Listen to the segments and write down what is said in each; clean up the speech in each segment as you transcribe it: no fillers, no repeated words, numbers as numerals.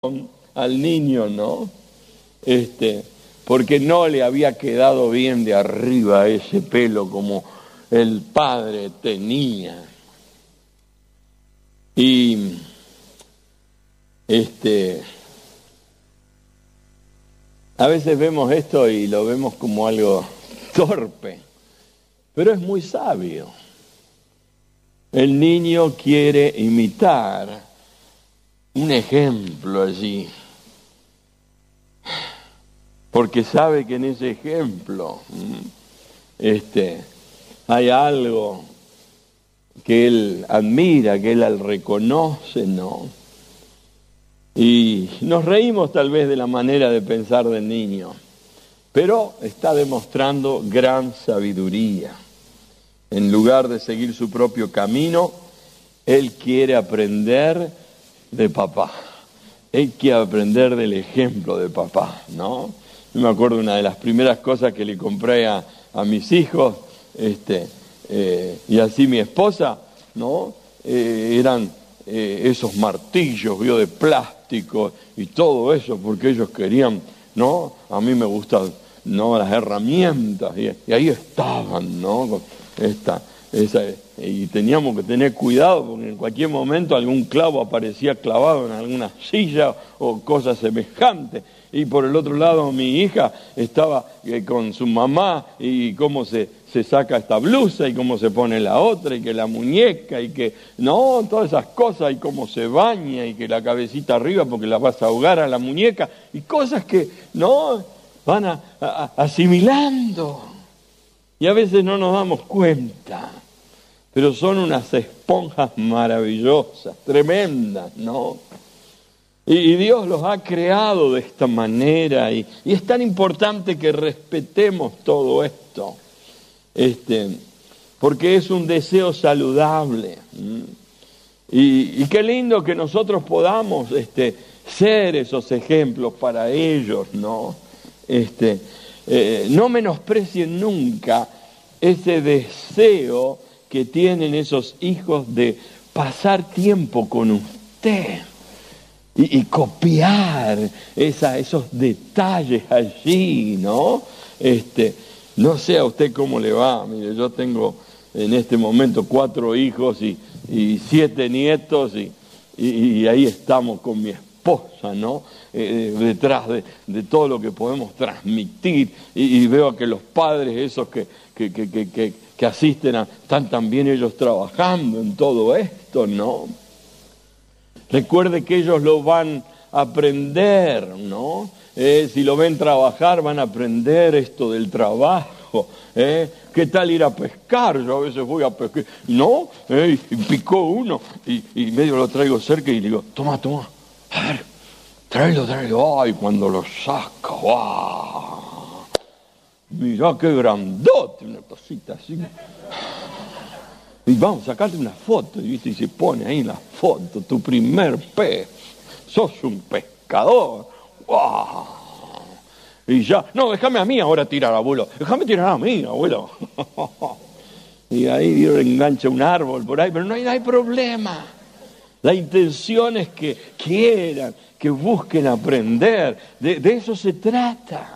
al niño, ¿no? Porque no le había quedado bien de arriba ese pelo como el padre tenía. Y a veces vemos esto y lo vemos como algo torpe, pero es muy sabio. El niño quiere imitar un ejemplo allí, porque sabe que en ese ejemplo hay algo que él admira, que él reconoce, ¿no? Y nos reímos tal vez de la manera de pensar del niño, pero está demostrando gran sabiduría. En lugar de seguir su propio camino, él quiere aprender de papá. Él quiere aprender del ejemplo de papá, ¿no? Yo me acuerdo una de las primeras cosas que le compré a mis hijos, y así mi esposa, ¿no? Eran esos martillos, ¿vio? De plástico y todo eso, porque ellos querían, ¿no? A mí me gustan, ¿no? Las herramientas, y ahí estaban, ¿no? Y teníamos que tener cuidado porque en cualquier momento algún clavo aparecía clavado en alguna silla o cosas semejantes. Y por el otro lado mi hija estaba con su mamá y cómo se saca esta blusa y cómo se pone la otra y que la muñeca y que no, todas esas cosas y cómo se baña y que la cabecita arriba porque la vas a ahogar a la muñeca y cosas que no van asimilando. Y a veces no nos damos cuenta, pero son unas esponjas maravillosas, tremendas, ¿no? Y Dios los ha creado de esta manera y es tan importante que respetemos todo esto, porque es un deseo saludable. Y qué lindo que nosotros podamos ser esos ejemplos para ellos, ¿no? No menosprecien nunca ese deseo que tienen esos hijos de pasar tiempo con usted y copiar esos detalles allí, ¿no? No sé a usted cómo le va. Mire, yo tengo en este momento 4 hijos y 7 nietos y ahí estamos con mi esposa, ¿no? Detrás de todo lo que podemos transmitir y veo que los padres esos que asisten están también ellos trabajando en todo esto, ¿no? Recuerde que ellos lo van a aprender, ¿no? Si lo ven trabajar van a aprender esto del trabajo. ¿Qué tal ir a pescar? Yo a veces voy a pescar, ¿no? Y picó uno y medio lo traigo cerca y le digo, toma, a ver, tráelo. Ay, cuando lo saca, ¡wow! Mirá qué grandote, una cosita así. Y vamos a sacarte una foto, y se pone ahí la foto, tu primer pez. Sos un pescador. ¡Wow! Y ya, no, déjame a mí ahora tirar, abuelo. Déjame tirar a mí, abuelo. Y ahí Dios engancha un árbol por ahí, pero no hay problema. La intención es que quieran, que busquen aprender. De eso se trata.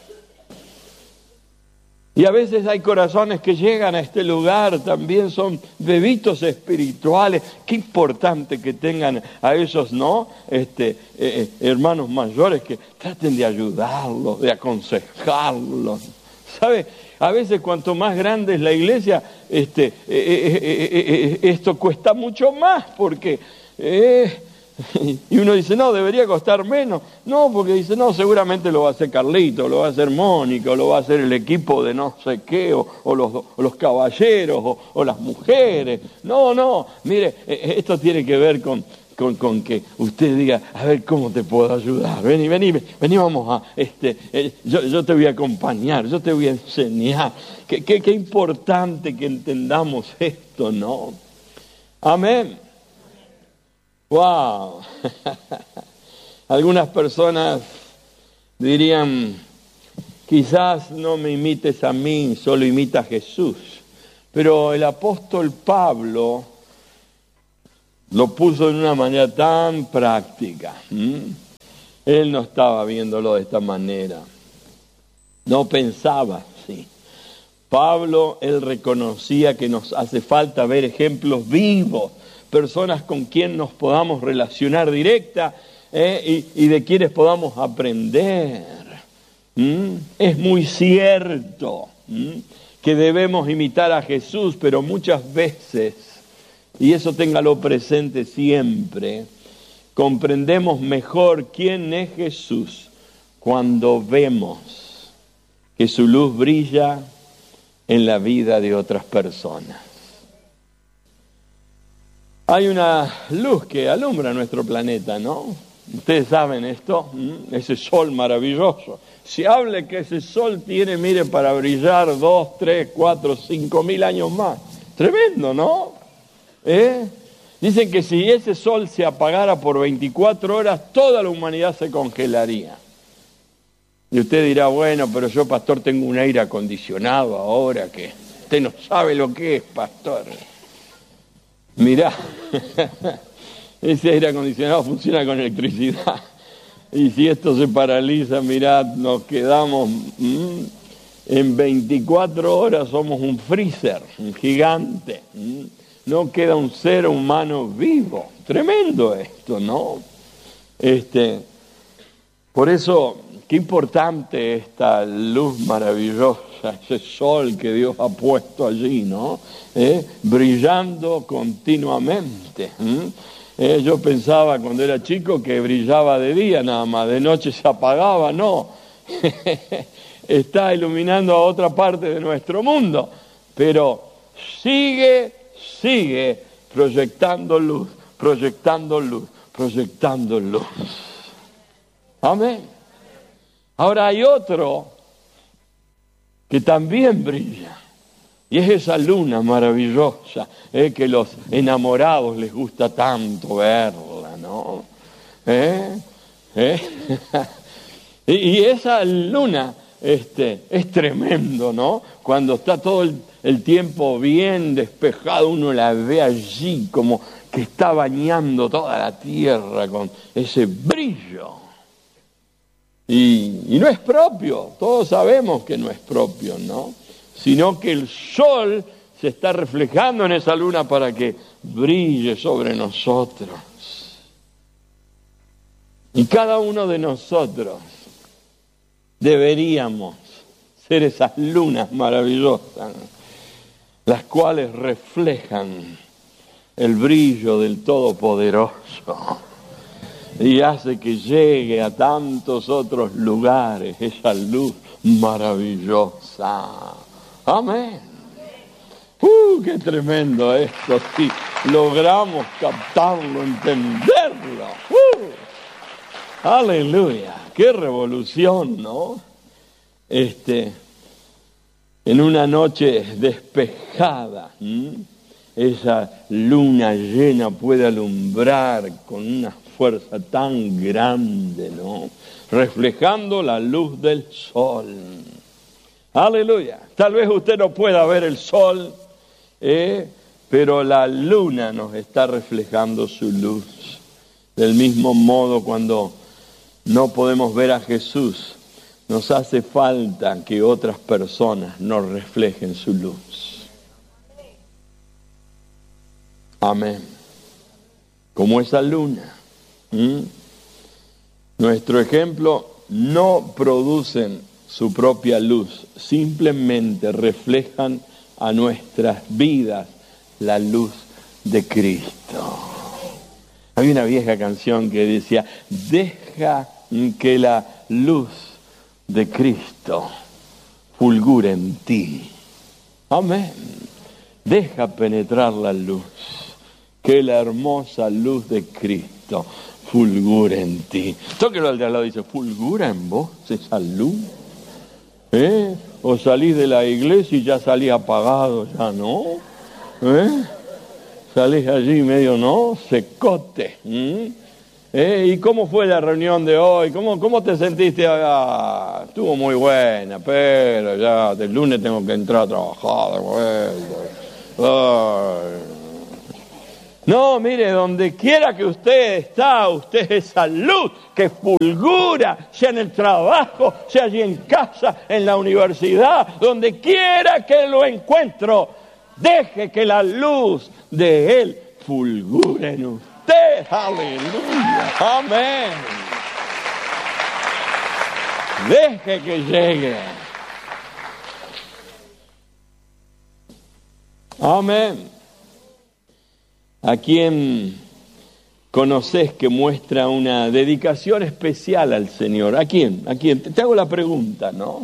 Y a veces hay corazones que llegan a este lugar, también son bebitos espirituales. Qué importante que tengan a esos, ¿no? Hermanos mayores que traten de ayudarlos, de aconsejarlos. ¿Sabe? A veces cuanto más grande es la iglesia, esto cuesta mucho más porque... Y uno dice, no, debería costar menos. No, porque dice, no, seguramente lo va a hacer Carlito, lo va a hacer Mónica, o lo va a hacer el equipo de no sé qué, o los caballeros, o las mujeres. No, mire, esto tiene que ver con que usted diga, a ver, ¿cómo te puedo ayudar? Vení, vamos a, yo te voy a acompañar, yo te voy a enseñar. Qué importante que entendamos esto, ¿no? Amén. ¡Wow! Algunas personas dirían, quizás no me imites a mí, solo imita a Jesús. Pero el apóstol Pablo lo puso de una manera tan práctica. Él no estaba viéndolo de esta manera. No pensaba así. Pablo, él reconocía que nos hace falta ver ejemplos vivos, personas con quien nos podamos relacionar directa y de quienes podamos aprender. Es muy cierto que debemos imitar a Jesús, pero muchas veces, y eso téngalo presente siempre, comprendemos mejor quién es Jesús cuando vemos que su luz brilla en la vida de otras personas. Hay una luz que alumbra nuestro planeta, ¿no? Ustedes saben esto, ese sol maravilloso. Se habla que ese sol tiene, mire, para brillar 2, 3, 4, 5 mil años más. Tremendo, ¿no? Dicen que si ese sol se apagara por 24 horas, toda la humanidad se congelaría. Y usted dirá, bueno, pero yo, pastor, tengo un aire acondicionado ahora, que usted no sabe lo que es, pastor. Mirá, ese aire acondicionado funciona con electricidad. Y si esto se paraliza, mirá, nos quedamos en 24 horas, somos un freezer, un gigante. No queda un ser humano vivo. Tremendo esto, ¿no? Por eso, qué importante esta luz maravillosa, ese sol que Dios ha puesto allí, ¿no? Brillando continuamente. Yo pensaba cuando era chico que brillaba de día nada más, de noche se apagaba, no. Está iluminando a otra parte de nuestro mundo, pero sigue proyectando luz, proyectando luz, proyectando luz. Amén. Ahora hay otro que también brilla, y es esa luna maravillosa, que los enamorados les gusta tanto verla, ¿no? Y esa luna es tremendo, ¿no? Cuando está todo el tiempo bien despejado, uno la ve allí como que está bañando toda la tierra con ese brillo. Y no es propio, todos sabemos que no es propio, ¿no? Sino que el sol se está reflejando en esa luna para que brille sobre nosotros. Y cada uno de nosotros deberíamos ser esas lunas maravillosas, las cuales reflejan el brillo del Todopoderoso y hace que llegue a tantos otros lugares esa luz maravillosa. Amén. ¡Qué tremendo esto! Sí, logramos captarlo, entenderlo. ¡Aleluya! ¡Qué revolución!, ¿no? En una noche despejada, esa luna llena puede alumbrar con una fuerza tan grande, ¿no? Reflejando la luz del sol. Aleluya. Tal vez usted no pueda ver el sol, pero la luna nos está reflejando su luz. Del mismo modo, cuando no podemos ver a Jesús, nos hace falta que otras personas nos reflejen su luz. Amén. Como esa luna. Nuestro ejemplo no producen su propia luz, simplemente reflejan a nuestras vidas la luz de Cristo. Hay una vieja canción que decía, deja que la luz de Cristo fulgure en ti. Amén. Deja penetrar la luz, que la hermosa luz de Cristo fulgure en ti. Tóquelo al de al lado y dice, ¿fulgura en vos esa luz? O salís de la iglesia y ya salís apagado, ya no. Salís allí medio, ¿no? Secote. ¿Y cómo fue la reunión de hoy? ¿Cómo te sentiste? Estuvo muy buena, pero ya del lunes tengo que entrar a trabajar de vuelta. No, mire, donde quiera que usted está, usted es esa luz que fulgura, sea en el trabajo, sea allí en casa, en la universidad, donde quiera que lo encuentro, deje que la luz de Él fulgure en usted. Aleluya, amén. Deje que llegue. Amén. ¿A quién conoces que muestra una dedicación especial al Señor? ¿A quién? ¿A quién? Te hago la pregunta, ¿no?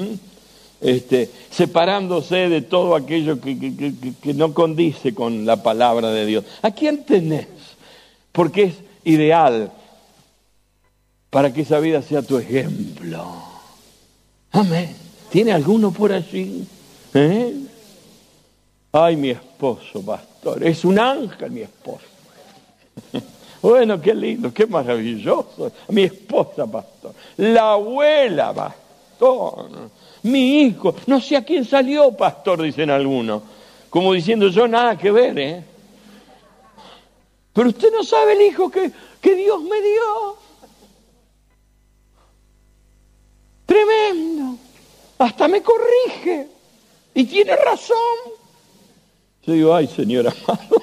Separándose de todo aquello que no condice con la palabra de Dios. ¿A quién tenés? Porque es ideal para que esa vida sea tu ejemplo. Amén. ¿Tiene alguno por allí? Ay, mi esposo, pastor, es un ángel mi esposo. Bueno, qué lindo, qué maravilloso. Mi esposa, pastor. La abuela, pastor. Mi hijo, no sé a quién salió, pastor, dicen algunos. Como diciendo, yo nada que ver, ¿eh? Pero usted no sabe el hijo que Dios me dio. Tremendo. Hasta me corrige. Y tiene razón. Yo digo, ay, Señor amado.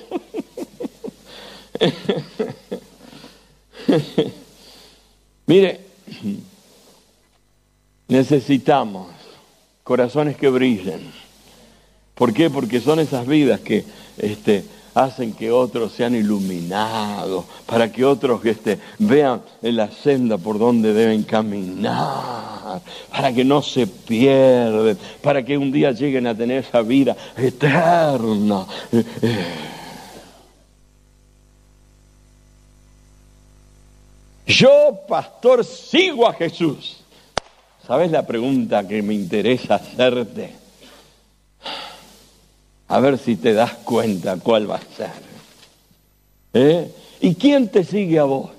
Mire, necesitamos corazones que brillen. ¿Por qué? Porque son esas vidas que hacen que otros sean iluminados, para que otros vean en la senda por donde deben caminar, para que no se pierden, para que un día lleguen a tener esa vida eterna. Yo, pastor, sigo a Jesús. ¿Sabes la pregunta que me interesa hacerte? A ver si te das cuenta cuál va a ser. ¿Y quién te sigue a vos?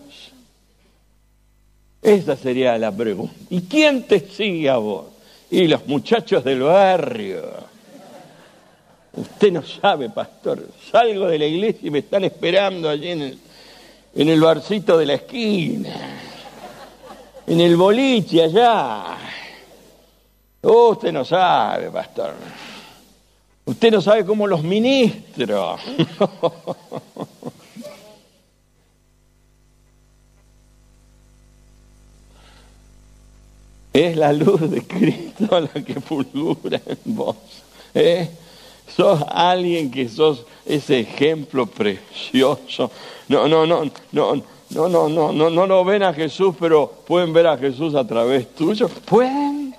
Esa sería la pregunta. ¿Y quién te sigue a vos? Y los muchachos del barrio. Usted no sabe, pastor. Salgo de la iglesia y me están esperando allí en el barcito de la esquina. En el boliche allá. Usted no sabe, pastor. Usted no sabe cómo los ministros. Es la luz de Cristo la que fulgura en vos. Sos alguien que sos ese ejemplo precioso. No lo ven a Jesús, pero pueden ver a Jesús a través tuyo. Pueden.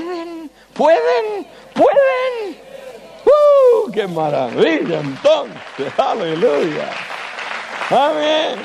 ¡Qué maravilla entonces! ¡Aleluya! ¡Amén!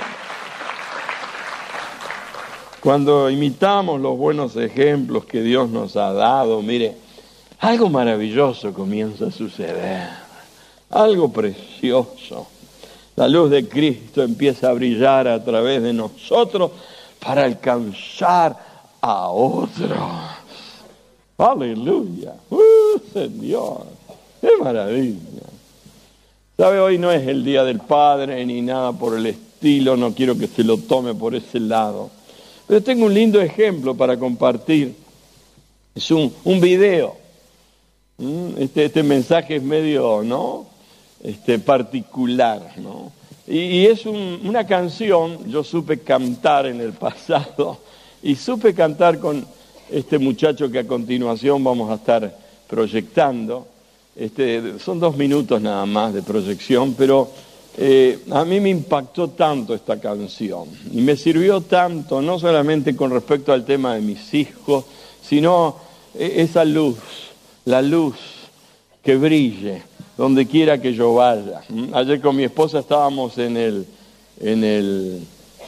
Cuando imitamos los buenos ejemplos que Dios nos ha dado, mire, algo maravilloso comienza a suceder. Algo precioso. La luz de Cristo empieza a brillar a través de nosotros para alcanzar a otros. ¡Aleluya! Señor! ¡Qué maravilla! ¿Sabe? Hoy no es el Día del Padre ni nada por el estilo, no quiero que se lo tome por ese lado. Pero tengo un lindo ejemplo para compartir. Es un video. Este mensaje es medio, ¿no? Particular, ¿no? Y es una canción, yo supe cantar en el pasado, y supe cantar con este muchacho que a continuación vamos a estar proyectando. Son 2 minutos nada más de proyección, pero a mí me impactó tanto esta canción y me sirvió tanto, no solamente con respecto al tema de mis hijos, sino esa luz, la luz que brille donde quiera que yo vaya. Ayer con mi esposa estábamos en el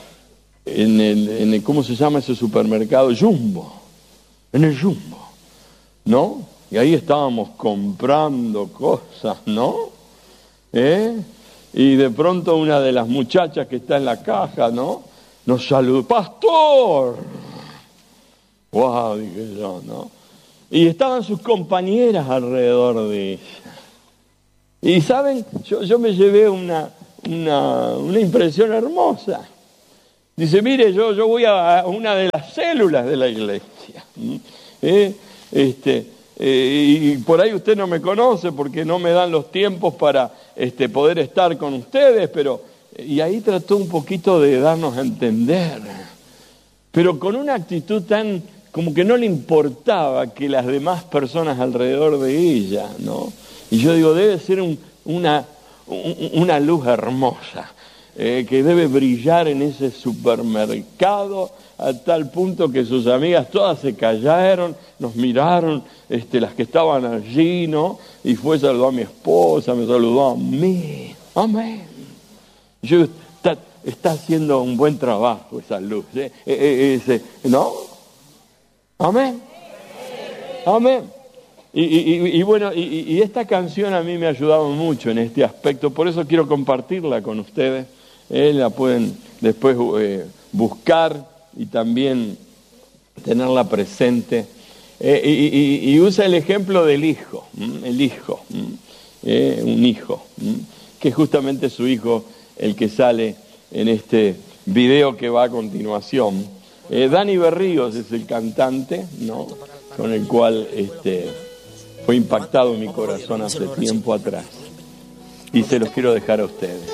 ¿cómo se llama ese supermercado? Jumbo, en el Jumbo, ¿no? Y ahí estábamos comprando cosas, ¿no? Y de pronto una de las muchachas que está en la caja, ¿no? Nos saludó, ¡pastor! ¡Wow! Dije yo, ¿no? Y estaban sus compañeras alrededor de ella. Y ¿saben? Yo me llevé una impresión hermosa. Dice, mire, yo voy a una de las células de la iglesia. Y por ahí usted no me conoce porque no me dan los tiempos para poder estar con ustedes, y ahí trató un poquito de darnos a entender, pero con una actitud tan como que no le importaba que las demás personas alrededor de ella, ¿no? Y yo digo, debe ser una luz hermosa, que debe brillar en ese supermercado a tal punto que sus amigas todas se callaron, nos miraron, las que estaban allí, ¿no? Y fue, saludó a mi esposa, me saludó a mí. Amén. Yo, está haciendo un buen trabajo esa luz, ¿no? Amén. Amén. Y bueno, esta canción a mí me ha ayudado mucho en este aspecto, por eso quiero compartirla con ustedes. La pueden después buscar y también tenerla presente. Y usa el ejemplo del hijo, un hijo, que es justamente su hijo el que sale en este video que va a continuación. Dani Berríos es el cantante, ¿no? Con el cual fue impactado mi corazón hace tiempo atrás. Y se los quiero dejar a ustedes.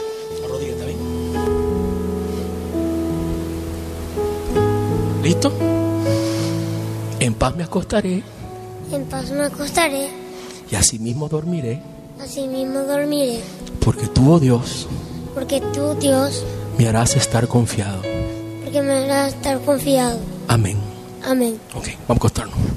¿Listo? En paz me acostaré. En paz me acostaré. Y así mismo dormiré. Así mismo dormiré. Porque tú, oh Dios, porque tú, Dios, me harás estar confiado. porque me harás estar confiado. Amén. Amén. Ok, vamos a acostarnos.